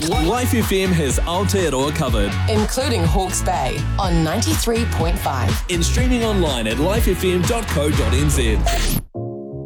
Life FM has Aotearoa covered. Including Hawke's Bay on 93.5. And streaming online at lifefm.co.nz.